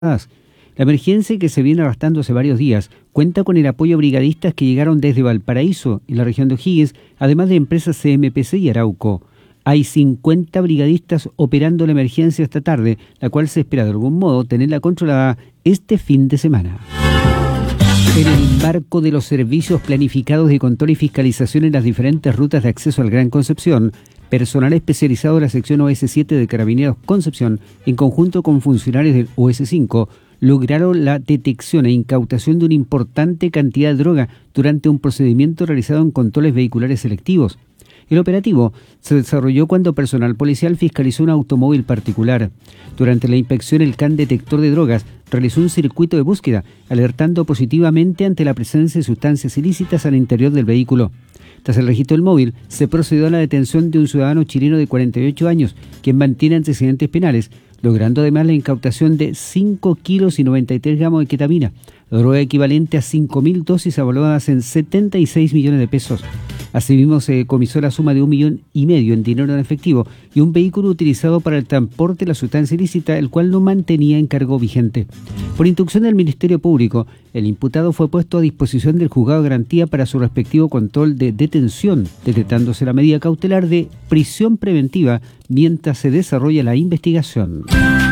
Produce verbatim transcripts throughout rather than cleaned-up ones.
La emergencia, que se viene arrastrando hace varios días, cuenta con el apoyo de brigadistas que llegaron desde Valparaíso y la región de O'Higgins, además de empresas C M P C y Arauco. Hay cincuenta brigadistas operando la emergencia esta tarde, la cual se espera de algún modo tenerla controlada este fin de semana. En el marco de los servicios planificados de control y fiscalización en las diferentes rutas de acceso al Gran Concepción, personal especializado de la sección O S siete de Carabineros Concepción, en conjunto con funcionarios del O S cinco, lograron la detección e incautación de una importante cantidad de droga durante un procedimiento realizado en controles vehiculares selectivos. El operativo se desarrolló cuando personal policial fiscalizó un automóvil particular. Durante la inspección, el C A N detector de drogas realizó un circuito de búsqueda, alertando positivamente ante la presencia de sustancias ilícitas al interior del vehículo. Tras el registro del móvil, se procedió a la detención de un ciudadano chileno de cuarenta y ocho años, quien mantiene antecedentes penales, logrando además la incautación de cinco kilos y noventa y tres gramos de ketamina, droga equivalente a cinco mil dosis evaluadas en setenta y seis millones de pesos. Asimismo, se decomisó la suma de un millón y medio en dinero en efectivo y un vehículo utilizado para el transporte de la sustancia ilícita, el cual no mantenía encargo vigente. Por instrucción del Ministerio Público, el imputado fue puesto a disposición del juzgado de garantía para su respectivo control de detención, decretándose la medida cautelar de prisión preventiva mientras se desarrolla la investigación.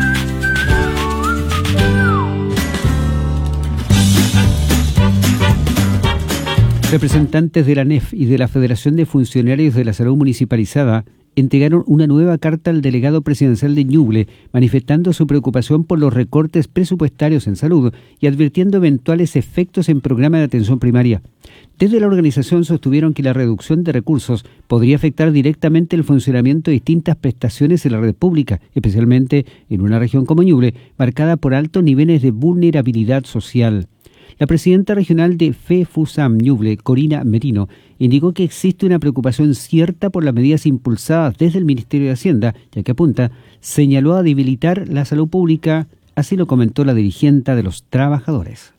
Representantes de la N E F y de la Federación de Funcionarios de la Salud Municipalizada entregaron una nueva carta al delegado presidencial de Ñuble, manifestando su preocupación por los recortes presupuestarios en salud y advirtiendo eventuales efectos en programas de atención primaria. Desde la organización sostuvieron que la reducción de recursos podría afectar directamente el funcionamiento de distintas prestaciones en la red pública, especialmente en una región como Ñuble, marcada por altos niveles de vulnerabilidad social. La presidenta regional de FEFUSAM Ñuble, Corina Merino, indicó que existe una preocupación cierta por las medidas impulsadas desde el Ministerio de Hacienda, ya que apunta, señaló a debilitar la salud pública, así lo comentó la dirigente de los trabajadores.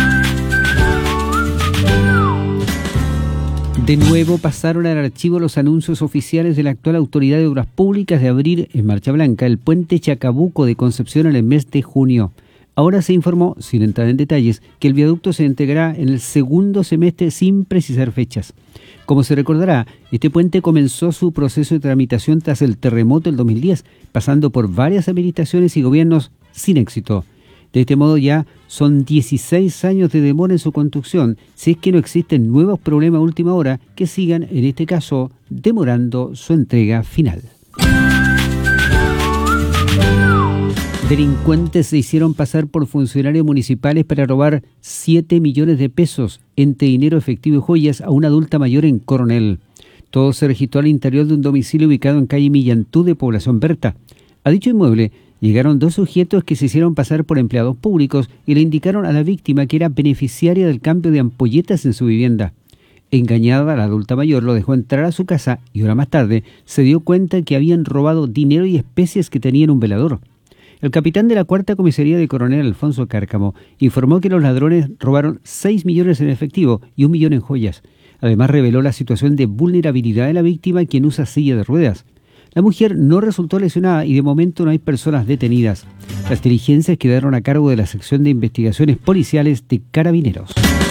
De nuevo pasaron al archivo los anuncios oficiales de la actual Autoridad de Obras Públicas de abrir en marcha blanca el puente Chacabuco de Concepción en el mes de junio. Ahora se informó, sin entrar en detalles, que el viaducto se entregará en el segundo semestre sin precisar fechas. Como se recordará, este puente comenzó su proceso de tramitación tras el terremoto del dos mil diez, pasando por varias habilitaciones y gobiernos sin éxito. De este modo ya son dieciséis años de demora en su construcción, si es que no existen nuevos problemas a última hora que sigan, en este caso, demorando su entrega final. Delincuentes se hicieron pasar por funcionarios municipales para robar siete millones de pesos entre dinero efectivo y joyas a una adulta mayor en Coronel. Todo se registró al interior de un domicilio ubicado en calle Millantú de Población Berta. A dicho inmueble llegaron dos sujetos que se hicieron pasar por empleados públicos y le indicaron a la víctima que era beneficiaria del cambio de ampolletas en su vivienda. Engañada, la adulta mayor lo dejó entrar a su casa y hora más tarde se dio cuenta que habían robado dinero y especies que tenían un velador. El capitán de la cuarta comisaría de Coronel, Alfonso Cárcamo, informó que los ladrones robaron seis millones en efectivo y un millón en joyas. Además, reveló la situación de vulnerabilidad de la víctima, quien usa silla de ruedas. La mujer no resultó lesionada y de momento no hay personas detenidas. Las diligencias quedaron a cargo de la sección de investigaciones policiales de Carabineros.